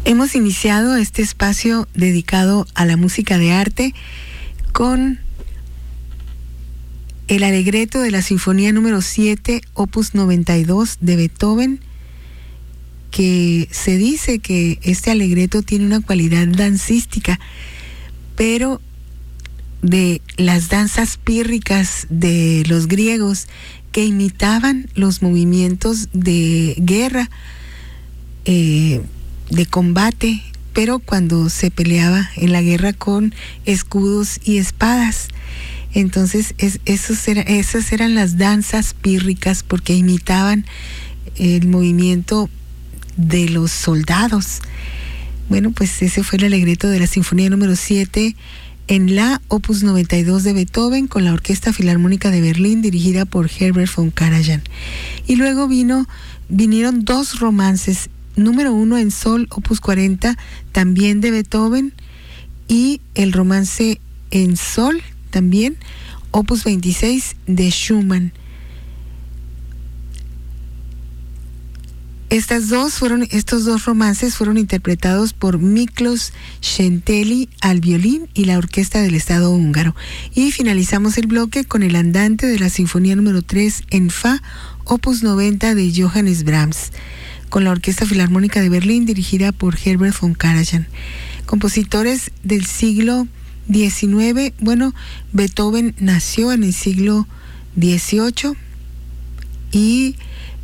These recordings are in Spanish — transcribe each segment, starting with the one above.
Hemos iniciado este espacio dedicado a la música de arte con el alegreto de la Sinfonía número 7, opus 92 de Beethoven, que se dice que este alegreto tiene una cualidad dancística, pero de las danzas pírricas de los griegos que imitaban los movimientos de guerra, de combate, pero cuando se peleaba en la guerra con escudos y espadas. Entonces esas eran las danzas pírricas, porque imitaban el movimiento de los soldados. Bueno, pues ese fue el alegreto de la Sinfonía número 7 en la opus 92 de Beethoven, con la Orquesta Filarmónica de Berlín dirigida por Herbert von Karajan. Y luego vinieron dos romances, número 1 en sol, opus 40, también de Beethoven, y el romance en sol, también, opus 26 de Schumann. Estos dos romances fueron interpretados por Miklós Szentely al violín y la Orquesta del Estado Húngaro. Y finalizamos el bloque con el andante de la Sinfonía número 3 en fa, opus 90 de Johannes Brahms, con la Orquesta Filarmónica de Berlín dirigida por Herbert von Karajan. Compositores del siglo XIX. Bueno, Beethoven nació en el siglo XVIII y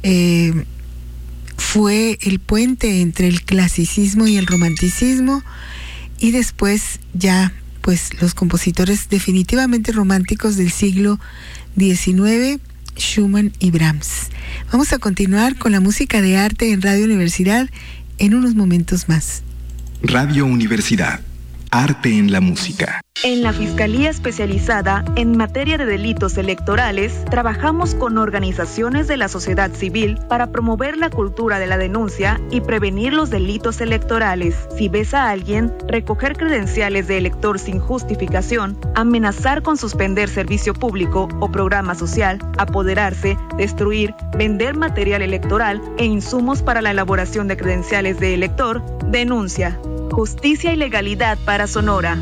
fue el puente entre el clasicismo y el romanticismo, y después ya pues los compositores definitivamente románticos del siglo XIX, Schumann y Brahms. Vamos a continuar con la música de arte en Radio Universidad en unos momentos más. Radio Universidad, arte en la música. En la Fiscalía Especializada en Materia de Delitos Electorales, trabajamos con organizaciones de la sociedad civil para promover la cultura de la denuncia y prevenir los delitos electorales. Si ves a alguien recoger credenciales de elector sin justificación, amenazar con suspender servicio público o programa social, apoderarse, destruir, vender material electoral e insumos para la elaboración de credenciales de elector, denuncia. Justicia y legalidad para Sonora.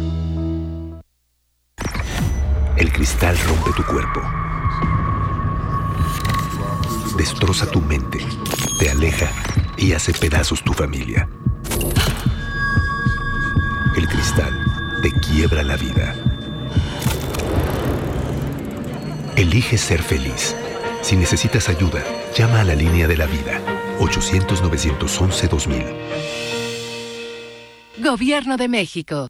El cristal rompe tu cuerpo, destroza tu mente, te aleja y hace pedazos tu familia. El cristal te quiebra la vida. Elige ser feliz. Si necesitas ayuda, llama a la línea de la vida, 800-911-2000. Gobierno de México.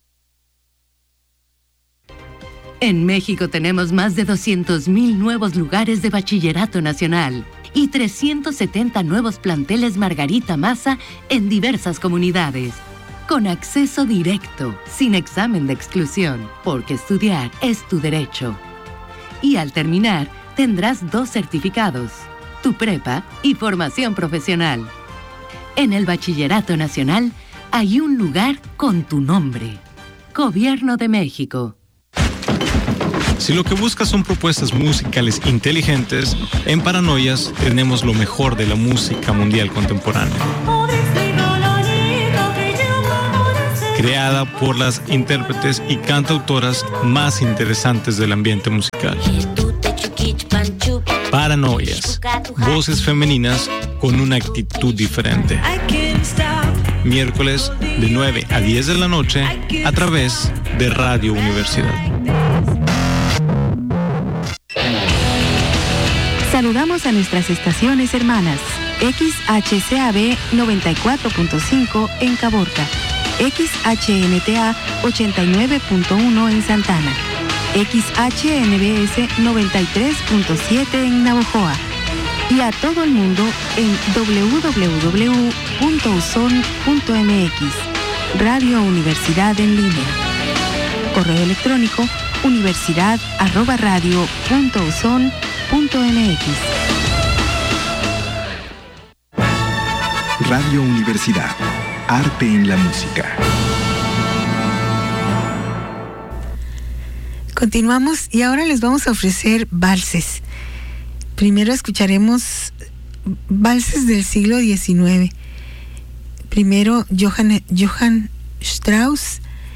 En México tenemos más de 200,000 nuevos lugares de bachillerato nacional y 370 nuevos planteles Margarita Maza en diversas comunidades, con acceso directo, sin examen de exclusión, porque estudiar es tu derecho. Y al terminar, tendrás 2 certificados, tu prepa y formación profesional. En el bachillerato nacional hay un lugar con tu nombre. Gobierno de México. Si lo que buscas son propuestas musicales inteligentes, en Paranoias tenemos lo mejor de la música mundial contemporánea. Creada por las intérpretes y cantautoras más interesantes del ambiente musical. Paranoias, voces femeninas con una actitud diferente. Miércoles de 9 a 10 de la noche a través de Radio Universidad. Saludamos a nuestras estaciones hermanas. XHCAB 94.5 en Caborca, XHNTA 89.1 en Santana, XHNBS 93.7 en Navojoa, y a todo el mundo en www.uson.mx. Radio Universidad en línea. Correo electrónico universidad@radio.uson.mx. Radio Universidad, arte en la música. Continuamos y ahora les vamos a ofrecer valses. Primero escucharemos valses del siglo XIX, Primero, Johann Strauss,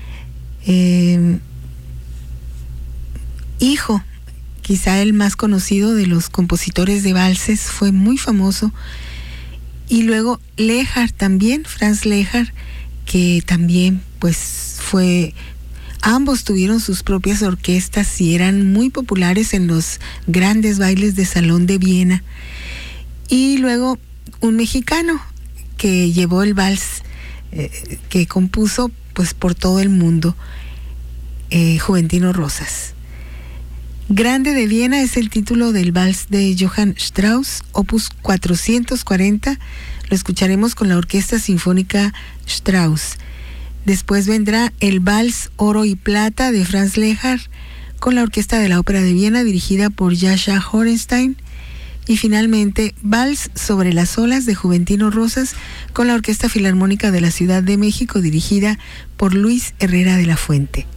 hijo, quizá el más conocido de los compositores de valses, fue muy famoso. Y luego Lehár también, Franz Lehár, que también pues ambos tuvieron sus propias orquestas y eran muy populares en los grandes bailes de salón de Viena. Y luego un mexicano que llevó el vals, que compuso pues por todo el mundo, Juventino Rosas. Grande de Viena es el título del vals de Johann Strauss, opus 440. Lo escucharemos con la Orquesta Sinfónica Strauss. Después vendrá el vals Oro y Plata de Franz Lehár con la Orquesta de la Ópera de Viena dirigida por Jascha Horenstein. Y finalmente, Vals sobre las olas de Juventino Rosas con la Orquesta Filarmónica de la Ciudad de México dirigida por Luis Herrera de la Fuente.